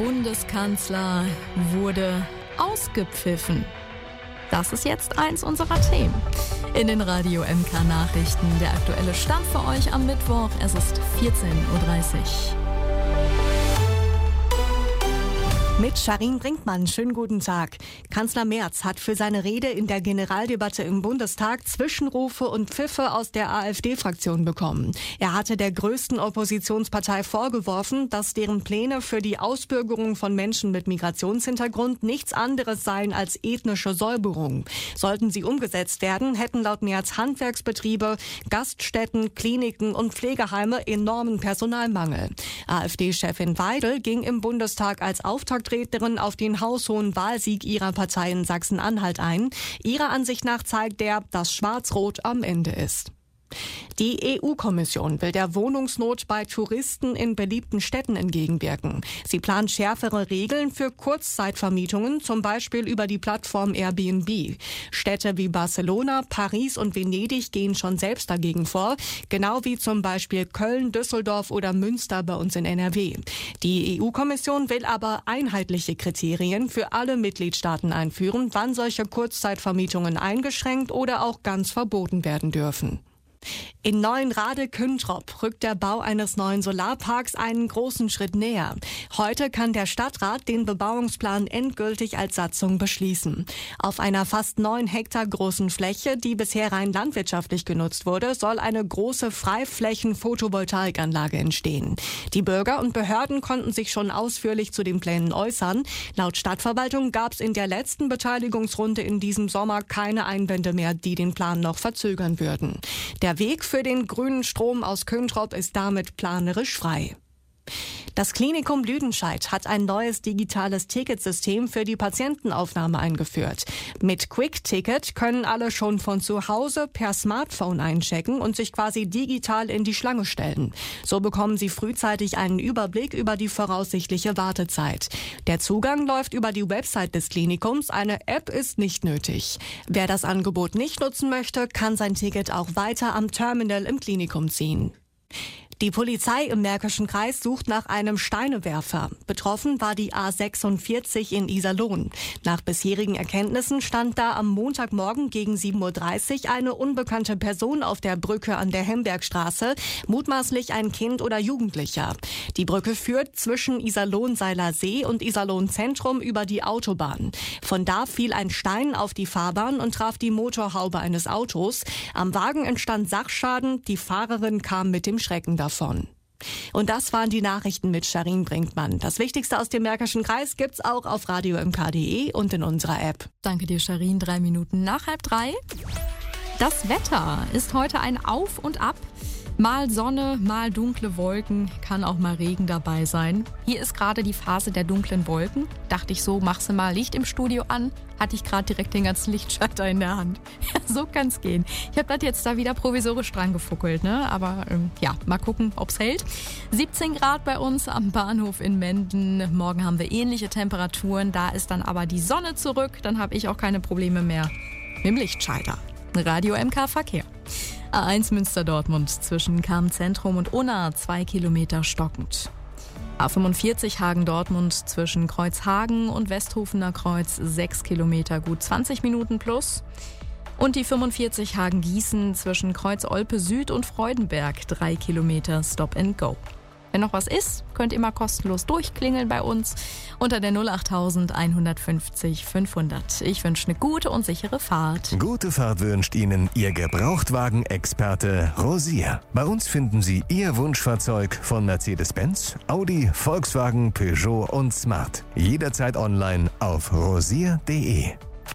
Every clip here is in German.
Bundeskanzler wurde ausgepfiffen. Das ist jetzt eins unserer Themen. In den Radio MK Nachrichten der aktuelle Stand für euch am Mittwoch. Es ist 14.30 Uhr. Mit Sharin Brinkmann, schönen guten Tag. Kanzler Merz hat für seine Rede in der Generaldebatte im Bundestag Zwischenrufe und Pfiffe aus der AfD-Fraktion bekommen. Er hatte der größten Oppositionspartei vorgeworfen, dass deren Pläne für die Ausbürgerung von Menschen mit Migrationshintergrund nichts anderes seien als ethnische Säuberung. Sollten sie umgesetzt werden, hätten laut Merz Handwerksbetriebe, Gaststätten, Kliniken und Pflegeheime enormen Personalmangel. AfD-Chefin Weidel ging im Bundestag als Auftaktrednerin auf den haushohen Wahlsieg ihrer Partei in Sachsen-Anhalt ein. Ihrer Ansicht nach zeigt der, dass Schwarz-Rot am Ende ist. Die EU-Kommission will der Wohnungsnot bei Touristen in beliebten Städten entgegenwirken. Sie plant schärfere Regeln für Kurzzeitvermietungen, zum Beispiel über die Plattform Airbnb. Städte wie Barcelona, Paris und Venedig gehen schon selbst dagegen vor, genau wie zum Beispiel Köln, Düsseldorf oder Münster bei uns in NRW. Die EU-Kommission will aber einheitliche Kriterien für alle Mitgliedstaaten einführen, wann solche Kurzzeitvermietungen eingeschränkt oder auch ganz verboten werden dürfen. In Neuenrade-Küntrop rückt der Bau eines neuen Solarparks einen großen Schritt näher. Heute kann der Stadtrat den Bebauungsplan endgültig als Satzung beschließen. Auf einer fast 9 Hektar großen Fläche, die bisher rein landwirtschaftlich genutzt wurde, soll eine große Freiflächen-Photovoltaikanlage entstehen. Die Bürger und Behörden konnten sich schon ausführlich zu den Plänen äußern. Laut Stadtverwaltung gab es in der letzten Beteiligungsrunde in diesem Sommer keine Einwände mehr, die den Plan noch verzögern würden. Der Weg für den grünen Strom aus Küntrop ist damit planerisch frei. Das Klinikum Lüdenscheid hat ein neues digitales Ticketsystem für die Patientenaufnahme eingeführt. Mit Quick Ticket können alle schon von zu Hause per Smartphone einchecken und sich quasi digital in die Schlange stellen. So bekommen sie frühzeitig einen Überblick über die voraussichtliche Wartezeit. Der Zugang läuft über die Website des Klinikums. Eine App ist nicht nötig. Wer das Angebot nicht nutzen möchte, kann sein Ticket auch weiter am Terminal im Klinikum ziehen. Die Polizei im Märkischen Kreis sucht nach einem Steinewerfer. Betroffen war die A46 in Iserlohn. Nach bisherigen Erkenntnissen stand da am Montagmorgen gegen 7.30 Uhr eine unbekannte Person auf der Brücke an der Hembergstraße, mutmaßlich ein Kind oder Jugendlicher. Die Brücke führt zwischen Iserlohn-Seiler See und Iserlohn-Zentrum über die Autobahn. Von da fiel ein Stein auf die Fahrbahn und traf die Motorhaube eines Autos. Am Wagen entstand Sachschaden, die Fahrerin kam mit dem Schrecken davon. Und das waren die Nachrichten mit Sharin Brinkmann. Das Wichtigste aus dem Märkischen Kreis gibt's auch auf radiomk.de und in unserer App. Danke dir, Sharin. 3 Minuten nach 2:30. Das Wetter ist heute ein Auf und Ab. Mal Sonne, mal dunkle Wolken, kann auch mal Regen dabei sein. Hier ist gerade die Phase der dunklen Wolken. Dachte ich so, machst du mal Licht im Studio an. Hatte ich gerade direkt den ganzen Lichtschalter in der Hand. Ja, so kann's gehen. Ich habe das jetzt da wieder provisorisch dran gefuckelt, ne? Aber ja, mal gucken, ob's hält. 17 Grad bei uns am Bahnhof in Menden. Morgen haben wir ähnliche Temperaturen. Da ist dann aber die Sonne zurück. Dann habe ich auch keine Probleme mehr mit dem Lichtschalter. Radio MK Verkehr. A1 Münster-Dortmund zwischen Cham-Zentrum und Unna 2 Kilometer stockend. A45 Hagen-Dortmund zwischen Kreuzhagen und Westhofener Kreuz 6 Kilometer, gut 20 Minuten plus. Und die 45 Hagen-Gießen zwischen Kreuz-Olpe Süd und Freudenberg 3 Kilometer Stop and Go. Wenn noch was ist, könnt ihr mal kostenlos durchklingeln bei uns unter der 08000 150 500. Ich wünsche eine gute und sichere Fahrt. Gute Fahrt wünscht Ihnen Ihr Gebrauchtwagen-Experte Rosier. Bei uns finden Sie Ihr Wunschfahrzeug von Mercedes-Benz, Audi, Volkswagen, Peugeot und Smart. Jederzeit online auf rosier.de.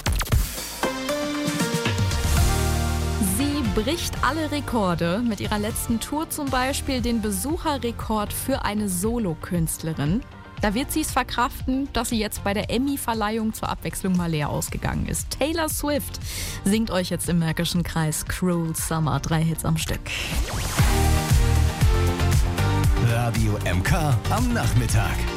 Bricht alle Rekorde, mit ihrer letzten Tour zum Beispiel den Besucherrekord für eine Solokünstlerin. Da wird sie es verkraften, dass sie jetzt bei der Emmy-Verleihung zur Abwechslung mal leer ausgegangen ist. Taylor Swift singt euch jetzt im Märkischen Kreis Cruel Summer, 3 Hits am Stück. Radio MK am Nachmittag.